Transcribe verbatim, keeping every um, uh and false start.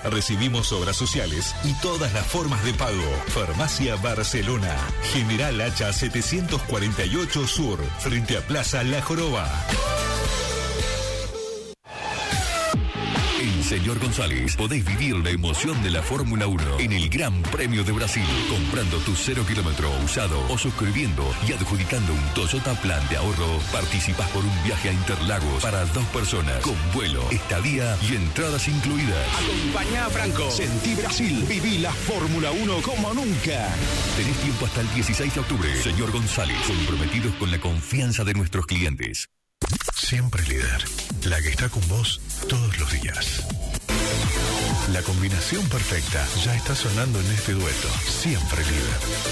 Recibimos obras sociales y todas las formas de pago. Farmacia Barcelona, General Hacha setecientos cuarenta y ocho Sur, frente a Plaza La Joroba. En Señor González podéis vivir la emoción de la Fórmula uno en el Gran Premio de Brasil, comprando tu cero kilómetro usado o suscribiendo y adjudicando un Toyota Plan de ahorro. Participás por un viaje a Interlagos para dos personas, con vuelo, estadía y entradas incluidas. Acompañá a Franco. Sentí Brasil. Viví la Fórmula uno como nunca. Tenés tiempo hasta el dieciséis de octubre. Señor González, comprometidos con la confianza de nuestros clientes. Siempre líder, la que está con vos todos los días. La combinación perfecta ya está sonando en este dueto. Siempre líder.